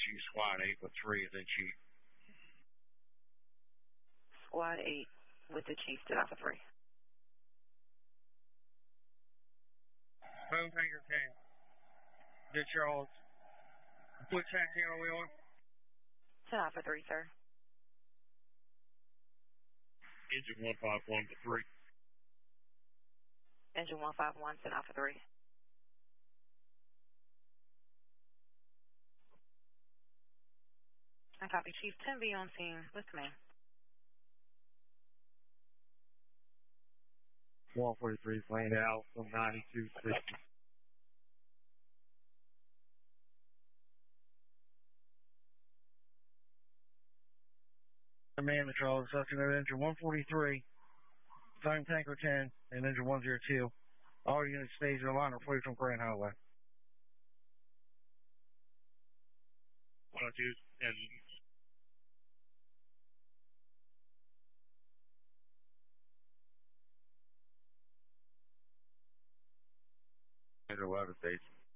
Chief Squad 8 with 3 and then Chief. Squad 8 with the Chief to Alpha 3. Boom Tanker 10. Did Charles. Which taxi are we on? To Alpha 3, sir. Engine 151 to 3. Engine 151 to Alpha 3. I copy. Chief 10B on scene with command. 143 is laying out from 9260. Command Control, assessing at engine 143, Time Tanker 10, and engine 102. All units stage in line or please from Grand Highway. 102 and Engine 11 station.